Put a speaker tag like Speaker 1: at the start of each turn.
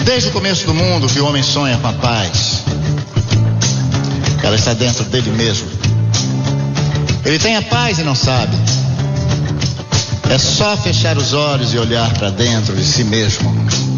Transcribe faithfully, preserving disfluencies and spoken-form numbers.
Speaker 1: Desde o começo do mundo que o homem sonha com a paz. Ela está dentro dele mesmo. Ele tem a paz e não sabe. É só fechar os olhos e olhar para dentro de si mesmo.